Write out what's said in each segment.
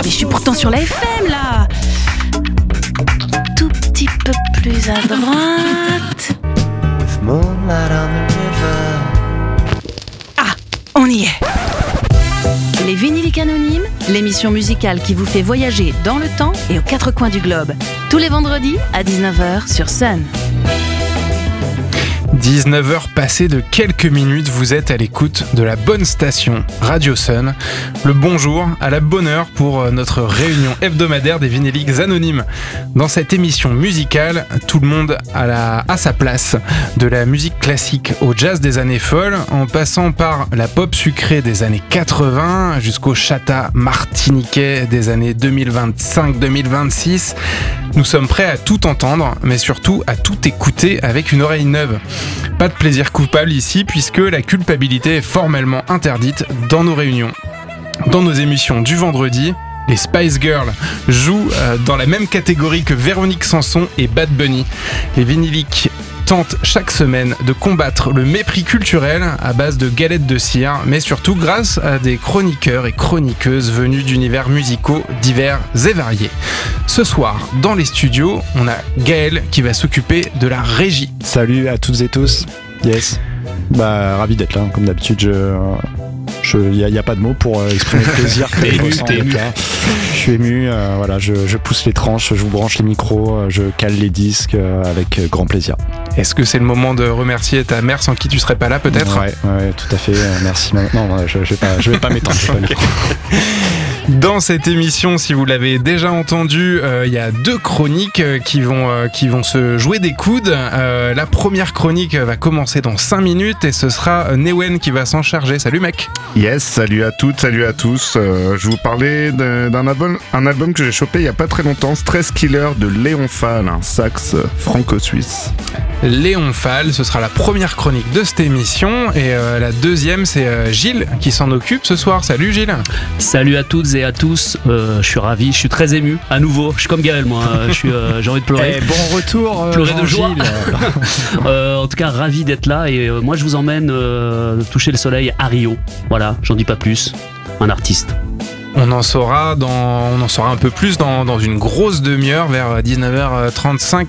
Mais je suis pourtant sur la FM là. Tout petit peu plus à droite. Ah, on y est. Les Vinyliques Anonymes, l'émission musicale qui vous fait voyager dans le temps et aux quatre coins du globe. Tous les vendredis à 19h sur Sun. 19h passées de quelques minutes, vous êtes à l'écoute de la bonne station Radio Sun. Le bonjour à la bonne heure pour notre réunion hebdomadaire des Vinyliques Anonymes. Dans cette émission musicale, tout le monde a sa place. De la musique classique au jazz des années folles, en passant par la pop sucrée des années 80 jusqu'au chata martiniquais des années 2025-2026. Nous sommes prêts à tout entendre, mais surtout à tout écouter avec une oreille neuve. Pas de plaisir coupable ici, puisque la culpabilité est formellement interdite dans nos réunions. Dans nos émissions du vendredi, les Spice Girls jouent dans la même catégorie que Véronique Sanson et Bad Bunny. Les Vinyliques tentent chaque semaine de combattre le mépris culturel à base de galettes de cire, mais surtout grâce à des chroniqueurs et chroniqueuses venus d'univers musicaux divers et variés. Ce soir, dans les studios, on a Gaël qui va s'occuper de la régie. Salut à toutes et tous. Yes. Ravi d'être là, comme d'habitude. Il n'y a pas de mots pour exprimer le plaisir que je ressens. Je suis ému, voilà, je pousse les tranches, je vous branche les micros, je cale les disques avec grand plaisir. Est-ce que c'est le moment de remercier ta mère sans qui tu serais pas là peut-être ? Ouais, tout à fait, merci. Non, je vais pas m'étendre. Dans cette émission, si vous l'avez déjà entendu, il y a deux chroniques qui vont se jouer des coudes. La première chronique va commencer dans 5 minutes et ce sera Newen qui va s'en charger. Salut mec. Yes, salut à toutes, salut à tous. Je vous parlais d'un album que j'ai chopé il y a pas très longtemps, Stress Killer de Léon Fall, un sax franco-suisse. Léon Fall, ce sera la première chronique de cette émission et la deuxième c'est Gilles qui s'en occupe ce soir. Salut Gilles. Salut à toutes et à tous, je suis ravi, je suis très ému, à nouveau, je suis comme Gaël moi, j'ai envie de pleurer. Bon retour, pleurer de joie. En tout cas ravi d'être là et moi je vous emmène toucher le soleil à Rio, voilà, j'en dis pas plus, un artiste. On en saura un peu plus dans une grosse demi-heure vers 19h35,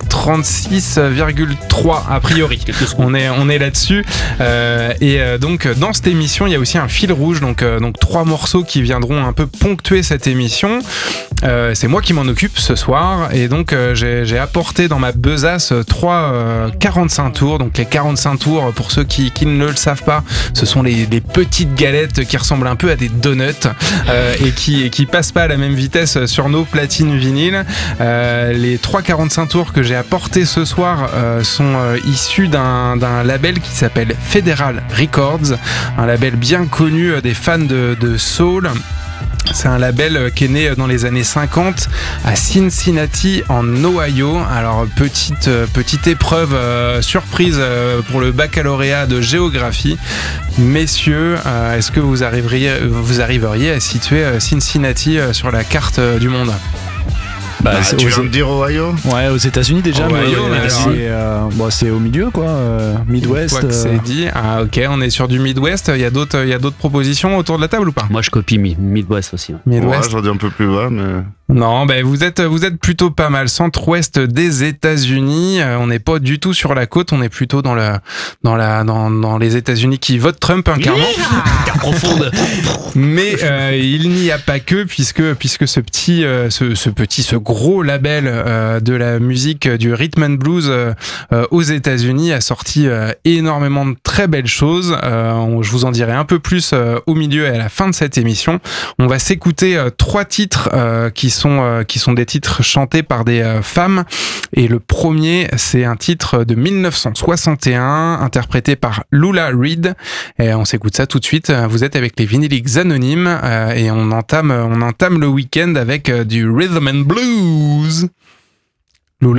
36,3 a priori. On est là-dessus. Donc dans cette émission, il y a aussi un fil rouge, donc 3 morceaux qui viendront un peu ponctuer cette émission. C'est moi qui m'en occupe ce soir et donc j'ai apporté dans ma besace 3 45 tours. Donc les 45 tours, pour ceux qui ne le savent pas, ce sont les petites galettes qui ressemblent un peu à des donuts et qui passent pas à la même vitesse sur nos platines vinyles. Les 3 45 tours que j'ai apportés ce soir sont issus d'un label qui s'appelle Federal Records, un label bien connu des fans de soul. C'est un label qui est né dans les années 50 à Cincinnati en Ohio. Alors petite épreuve surprise pour le baccalauréat de géographie. Messieurs, est-ce que vous arriveriez à situer Cincinnati sur la carte du monde ? Tu viens de dire Ohio ? Ouais, aux États-Unis déjà, Ohio, mais c'est au milieu quoi, Midwest. Quoi que c'est dit. Ah ok, on est sur du Midwest. Il y a d'autres propositions autour de la table ou pas ? Moi je copie Midwest aussi. Ouais. Midwest. Ouais, j'en dis un peu plus bas, mais... Non, vous êtes plutôt pas mal. Centre-ouest des États-Unis. On n'est pas du tout sur la côte. On est plutôt dans les États-Unis qui votent Trump, hein, clairement. Profonde. Mais il n'y a pas que, puisque ce gros label de la musique du rhythm and blues aux États-Unis a sorti énormément de très belles choses. Je vous en dirai un peu plus au milieu et à la fin de cette émission. On va s'écouter 3 titres qui sont des titres chantés par des femmes. Et le premier, c'est un titre de 1961 interprété par Lula Reed. Et on s'écoute ça tout de suite. Vous êtes avec les Vinyliques Anonymes et on entame le week-end avec du rhythm and blues.